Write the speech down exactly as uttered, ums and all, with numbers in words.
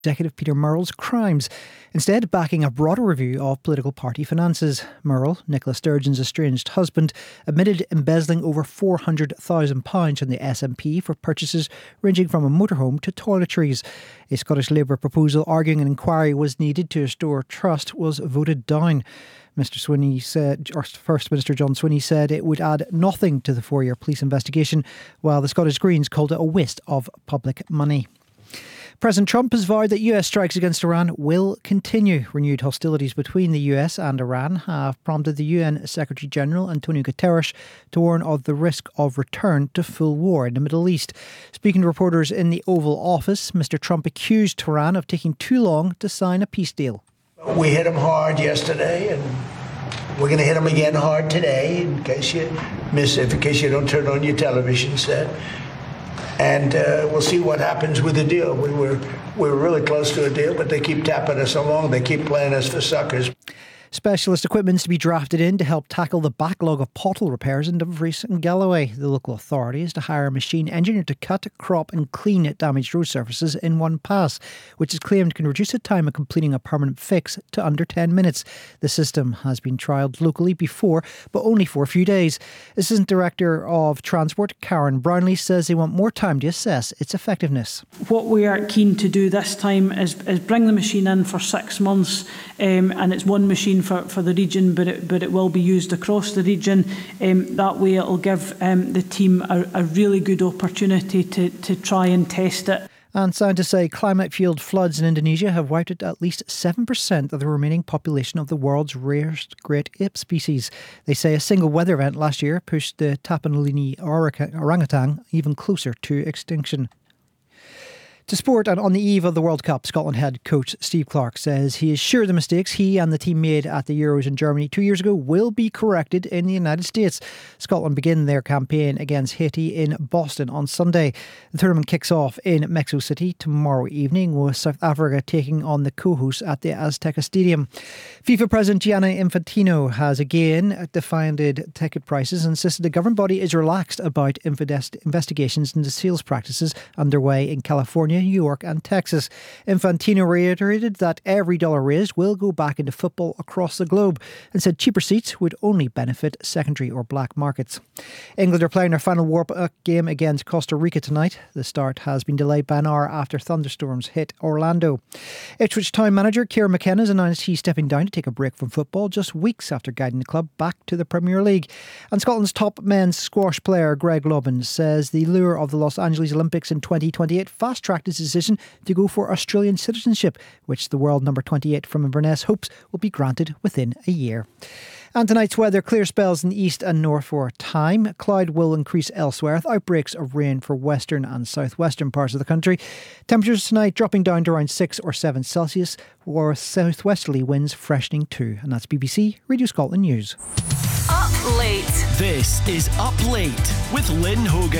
Executive Peter Murrell's crimes, instead backing a broader review of political party finances. Murrell, Nicola Sturgeon's estranged husband, admitted embezzling over four hundred thousand pounds from the S N P for purchases ranging from a motorhome to toiletries. A Scottish Labour proposal arguing an inquiry was needed to restore trust was voted down. Mister Swinney said, or First Minister John Swinney said it would add nothing to the four-year police investigation, while the Scottish Greens called it a waste of public money. President Trump has vowed that U S strikes against Iran will continue. Renewed hostilities between the U S and Iran have prompted the U N Secretary General Antonio Guterres to warn of the risk of return to full war in the Middle East. Speaking to reporters in the Oval Office, Mister Trump accused Tehran of taking too long to sign a peace deal. We hit them hard yesterday, and we're going to hit them again hard today, in case you miss it, in case you don't turn on your television set. And uh, we'll see what happens with the deal. We were we were really close to a deal, but they keep tapping us along. They keep playing us for suckers. Specialist equipment is to be drafted in to help tackle the backlog of pothole repairs in Dumfries and Galloway. The local authority is to hire a machine engineer to cut, crop and clean damaged road surfaces in one pass, which is claimed can reduce the time of completing a permanent fix to under ten minutes. The system has been trialled locally before, but only for a few days. Assistant Director of Transport, Karen Brownlee, says they want more time to assess its effectiveness. What we are keen to do this time is, is bring the machine in for six months, um, and it's one machine For, for the region, but it, but it will be used across the region. Um, that way it will give um, the team a, a really good opportunity to, to try and test it. And scientists say climate-fueled floods in Indonesia have wiped out at least seven percent of the remaining population of the world's rarest great ape species. They say a single weather event last year pushed the Tapanuli orangutan even closer to extinction. To sport, and on the eve of the World Cup, Scotland head coach Steve Clarke says he is sure the mistakes he and the team made at the Euros in Germany two years ago will be corrected in the United States. Scotland begin their campaign against Haiti in Boston on Sunday. The tournament kicks off in Mexico City tomorrow evening, with South Africa taking on the co-hosts at the Azteca Stadium. FIFA President Gianni Infantino has again defended ticket prices and insisted the governing body is relaxed about investigations into sales practices underway in California, New York and Texas. Infantino reiterated that every dollar raised will go back into football across the globe and said cheaper seats would only benefit secondary or black markets. England are playing their final warm-up game against Costa Rica tonight. The start has been delayed by an hour after thunderstorms hit Orlando. Ipswich Town manager Kieran McKenna has announced he's stepping down to take a break from football just weeks after guiding the club back to the Premier League. And Scotland's top men's squash player Greg Lobbins says the lure of the Los Angeles Olympics in twenty twenty-eight fast-tracked his decision to go for Australian citizenship, which the world number twenty-eight from Inverness hopes will be granted within a year. And tonight's weather, clear spells in the east and north for a time. Cloud will increase elsewhere, with outbreaks of rain for western and southwestern parts of the country. Temperatures tonight dropping down to around six or seven Celsius, or southwesterly winds freshening too. And that's B B C Radio Scotland News. Up Late. This is Up Late with Lynn Hogan.